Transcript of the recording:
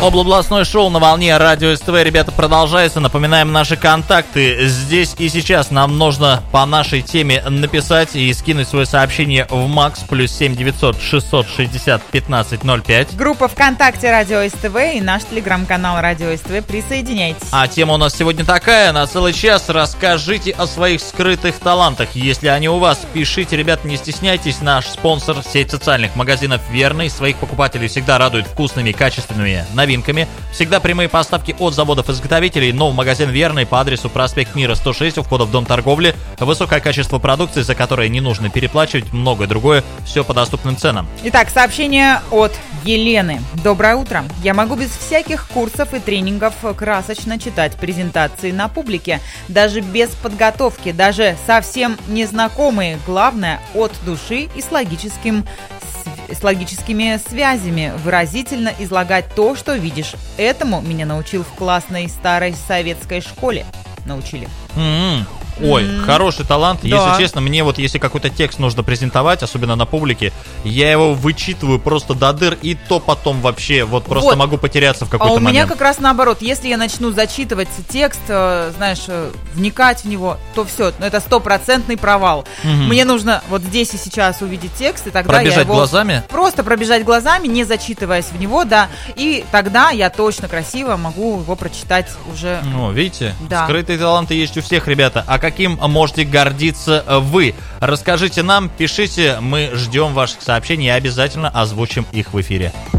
Областное шоу на волне Радио СТВ, ребята, продолжается. Напоминаем наши контакты. Здесь и сейчас нам нужно по нашей теме написать и скинуть свое сообщение в МАКС +7 900 660 1505. Группа ВКонтакте Радио СТВ и наш телеграм-канал Радио СТВ. Присоединяйтесь. А тема у нас сегодня такая, на целый час. Расскажите о своих скрытых талантах. Если они у вас, пишите, ребят, не стесняйтесь. Наш спонсор, сеть социальных магазинов «Верный», своих покупателей всегда радует вкусными, качественными новинками. Всегда прямые поставки от заводов-изготовителей, но в магазин «Верный» по адресу проспект Мира, 106, у входа в Дом торговли. Высокое качество продукции, за которое не нужно переплачивать, многое другое, все по доступным ценам. Итак, сообщение от Елены. Доброе утро. Я могу без всяких курсов и тренингов красочно читать презентации на публике, даже без подготовки, даже совсем незнакомые. Главное, от души и с логическими связями выразительно излагать то, что видишь. Этому меня научил в классной старой советской школе. Научили. Ой, хороший талант. Да. Если честно, мне вот если какой-то текст нужно презентовать, особенно на публике, я его вычитываю просто до дыр, и то потом вообще вот просто могу потеряться в какой-то момент. А у меня как раз наоборот. Если я начну зачитывать текст, знаешь, вникать в него, то все, это 100% провал. Мне нужно вот здесь и сейчас увидеть текст, и тогда пробежать я его глазами? Просто пробежать глазами, не зачитываясь в него, да, и тогда я точно красиво могу его прочитать уже. Ну, видите, да. Скрытые таланты есть у всех, ребята. А каким можете гордиться вы? Расскажите нам, пишите, мы ждем ваших сообщений и обязательно озвучим их в эфире.